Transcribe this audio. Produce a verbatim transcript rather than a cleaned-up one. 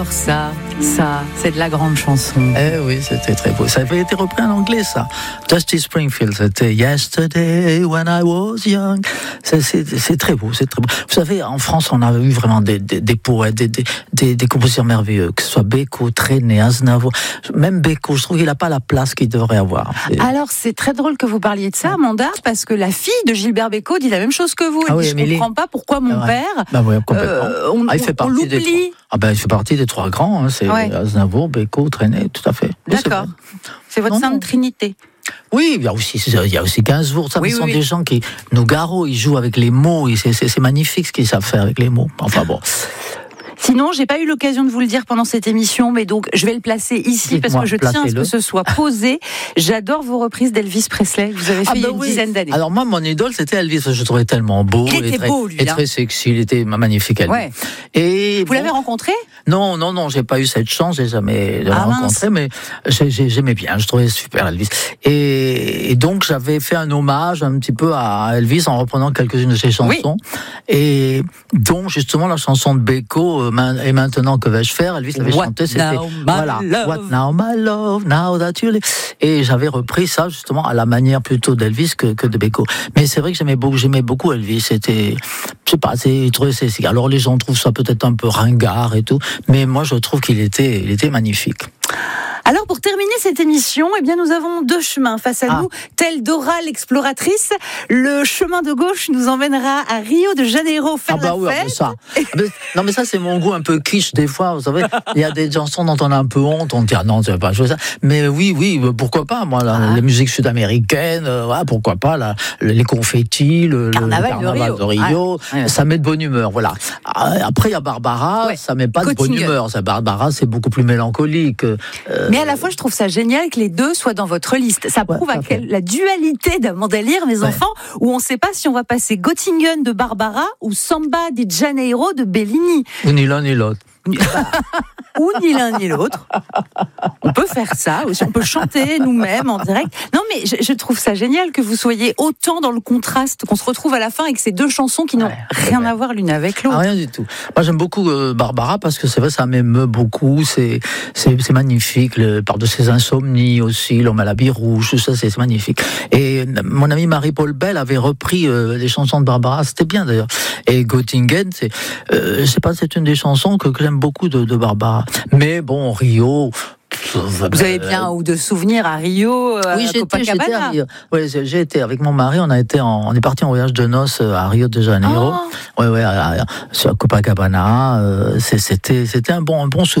Alors ça, ça, c'est de la grande chanson. Eh oui, c'était très beau. Ça avait été repris en anglais, ça. Dusty Springfield, c'était Yesterday when I was young. C'est, c'est, c'est très beau, c'est très beau. Vous savez, en France, on a eu vraiment des, des, des poètes, des, des, des, des compositeurs merveilleux, que ce soit Beko, Trenet, Aznavour. Même Beko, je trouve qu'il n'a pas la place qu'il devrait avoir. C'est... Alors, c'est très drôle que vous parliez de ça, Amanda, parce que la fille de Gilbert Bécaud dit la même chose que vous. Elle ah oui, dit, je ne comprends les... pas pourquoi mon ouais. père, bah oui, complètement. Euh, on, ah, il fait on, on l'oublie. Des... Ah ben, il fait partie des trois grands. Hein. C'est ouais. Aznavour, Beko, Trenet, tout à fait. D'accord. Oui, c'est, c'est votre non, sainte non. trinité. Oui, il y a aussi, il y a aussi Gainsbourg. Ça, oui, ce sont oui, des oui. gens qui, Nougaro, ils jouent avec les mots. Et c'est, c'est, c'est magnifique ce qu'ils savent faire avec les mots. Enfin bon. Sinon, j'ai pas eu l'occasion de vous le dire pendant cette émission, mais donc je vais le placer ici Dites-moi, parce que je tiens à ce que ce soit posé. Ah. J'adore vos reprises d'Elvis Presley. Vous avez fait ah bah il y a une oui. dizaine d'années. Alors moi, mon idole, c'était Elvis. Je le trouvais tellement beau, il était et très, beau, lui, et hein. très sexy. Il était magnifique, Elvis. Ouais. Et vous bon, l'avez rencontré ? Non, non, non, j'ai pas eu cette chance. J'ai jamais le ah, rencontré, mais j'ai, j'ai, j'aimais bien. Je trouvais super Elvis. Et, et donc j'avais fait un hommage un petit peu à Elvis en reprenant quelques-unes de ses chansons, oui. et dont justement la chanson de Beko euh, et maintenant. Que vais-je faire ? Elvis l'avait What chanté, c'était now, voilà, love. What now my love, now that you live. Et j'avais repris ça justement à la manière plutôt d'Elvis que, que de Beko. Mais c'est vrai que j'aimais beaucoup, j'aimais beaucoup Elvis. C'était, je sais pas, c'est, c'est, c'est, alors les gens trouvent ça peut-être un peu ringard et tout, mais moi je trouve qu'il était, il était magnifique. Alors, pour terminer cette émission, eh bien, nous avons deux chemins face à ah. nous. Telle Dora l'exploratrice, le chemin de gauche nous emmènera à Rio de Janeiro faire ah bah la oui, fête. Ça. mais, non, mais ça, c'est mon goût un peu kitsch, des fois. Vous savez, il y a des chansons dont on a un peu honte. On dit, ah non, tu vas pas jouer ça. Mais oui, oui, pourquoi pas, moi, la, ah. les musiques sud-américaines, euh, ouais, pourquoi pas, la, les confettis, le carnaval, le carnaval de Rio, de Rio ah. ouais. ça met de bonne humeur, voilà. Après, il y a Barbara, ouais. ça met pas Göttingen. De bonne humeur. Ça, Barbara, c'est beaucoup plus mélancolique. Euh, mais à la fois, je trouve ça génial que les deux soient dans votre liste. Ça prouve ouais, à quelle, la dualité d'Amanda Lear, mes ouais. enfants, où on ne sait pas si on va passer Göttingen de Barbara ou Samba di Janeiro de Bellini. Ou ni l'un ni l'autre. Ou ni l'un ni l'autre. On peut faire ça aussi. On peut chanter nous-mêmes en direct. Non, mais je, je trouve ça génial que vous soyez autant dans le contraste, qu'on se retrouve à la fin avec ces deux chansons qui n'ont ouais, rien ouais. à voir l'une avec l'autre. Ah, rien du tout. Moi, j'aime beaucoup euh, Barbara parce que c'est vrai, ça m'émeut beaucoup. C'est, c'est, c'est magnifique. Elle parle de ses insomnies aussi, l'homme à l'habit rouge, tout ça, c'est, c'est magnifique. Et mon amie Marie-Paul Bell avait repris euh, les chansons de Barbara. C'était bien d'ailleurs. Et Göttingen, c'est, euh, je sais pas, c'est une des chansons que, que j'aime beaucoup de, de Barbara. Mais bon, Rio. Vous avez bien un ou deux souvenirs à Rio, à oui, j'étais, Copacabana. J'étais à Rio. Oui, j'ai été avec mon mari. On a été, en, on est parti en voyage de noces à Rio de Janeiro. Oh. Oui, oui, à, à, à Copacabana. Euh, c'était, c'était un bon, un bon souvenir.